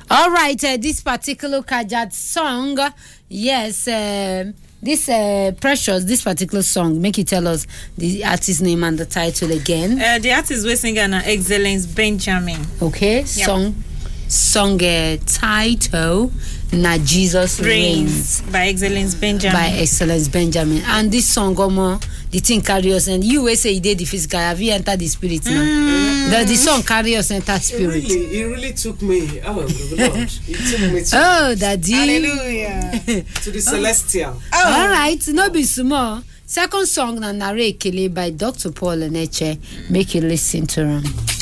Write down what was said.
All right, this particular Kajat song, yes, this Precious, this particular song, make you tell us the artist name and the title again. The artist we're singing Excellence Benjamin. Okay, yep. Song title Na Jesus Reigns by Excellence Benjamin. And this song the thing carry us, and you will say you did the physical. Have you entered the spirit now? The song carry us enter spirit. It really took me. Oh Lord, it took me to. Oh, Daddy. Hallelujah. To the celestial. All right, no be small. Second song na Nare Ekele by Dr. Paul Eneche. Make you listen to him.